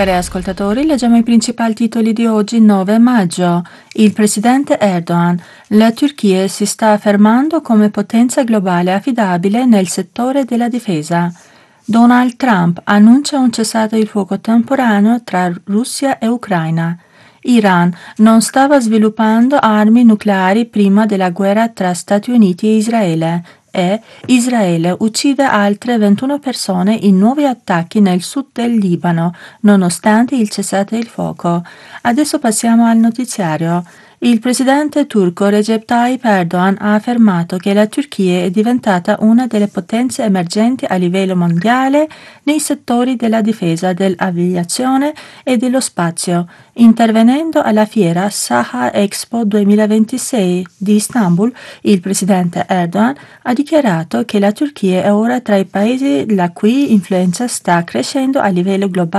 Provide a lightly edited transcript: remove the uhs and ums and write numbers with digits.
Cari ascoltatori, leggiamo i principali titoli di oggi, 9 maggio. Il presidente Erdogan. La Turchia si sta affermando come potenza globale affidabile nel settore della difesa. Donald Trump annuncia un cessate il fuoco temporaneo tra Russia e Ucraina. Iran non stava sviluppando armi nucleari prima della guerra tra Stati Uniti e Israele. E Israele uccide altre 21 persone in nuovi attacchi nel sud del Libano, nonostante il cessate il fuoco. Adesso passiamo al notiziario. Il presidente turco Recep Tayyip Erdogan ha affermato che la Turchia è diventata una delle potenze emergenti a livello mondiale nei settori della difesa, dell'aviazione e dello spazio, intervenendo alla fiera Saha Expo 2026 di Istanbul. Il presidente Erdogan ha dichiarato che la Turchia è ora tra i paesi la cui influenza sta crescendo a livello globale